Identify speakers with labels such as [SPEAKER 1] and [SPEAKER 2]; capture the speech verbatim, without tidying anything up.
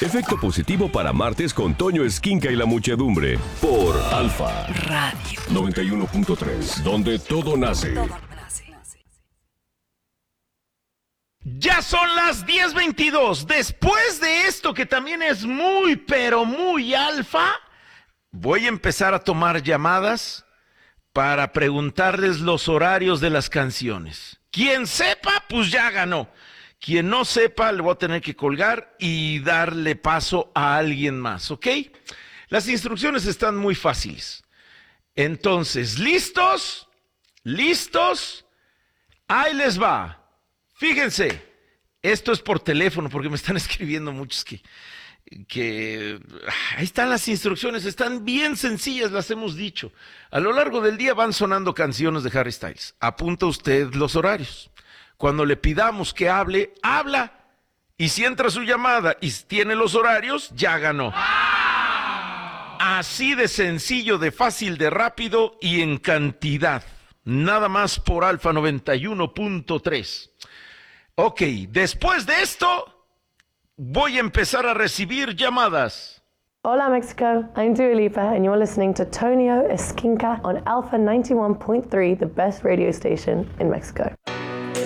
[SPEAKER 1] Efecto positivo para martes con Toño Esquinca y la muchedumbre. Por Alfa
[SPEAKER 2] Radio
[SPEAKER 1] noventa y uno punto tres, donde todo nace.
[SPEAKER 3] Ya son las diez veintidós. Después de esto, que también es muy, pero muy alfa, voy a empezar a tomar llamadas para preguntarles los horarios de las canciones. Quien sepa, pues ya ganó. Quien no sepa, le voy a tener que colgar y darle paso a alguien más, ¿ok? Las instrucciones están muy fáciles. Entonces, ¿listos? ¿Listos? Ahí les va. Fíjense, esto es por teléfono porque me están escribiendo muchos que... que ahí están las instrucciones, están bien sencillas, las hemos dicho. A lo largo del día van sonando canciones de Harry Styles. Apunta usted los horarios. Cuando le pidamos que hable, habla. Y si entra su llamada y tiene los horarios, ya ganó. Así de sencillo, de fácil, de rápido y en cantidad. Nada más por Alfa noventa y uno punto tres. Ok, después de esto, voy a empezar a recibir llamadas.
[SPEAKER 4] Hola Mexico, I'm Dua Lipa and you're listening to Tonio Esquinca on Alpha ninety-one point three, the best radio station in Mexico.